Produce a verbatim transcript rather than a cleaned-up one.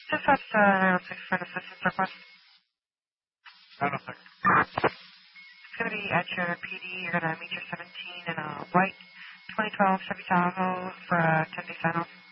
Dispatch uh, nine oh six for an assistance request. nine oh six. It's going to be at your P D. You're going to meet your seventeen in a white twenty twelve Chevy Tahoe for a ten-day sign-off.